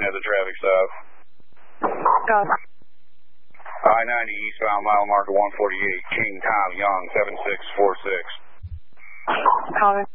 at the traffic stop. Got it. I-90 eastbound mile marker 148, King Tom Young, 7646. Copy.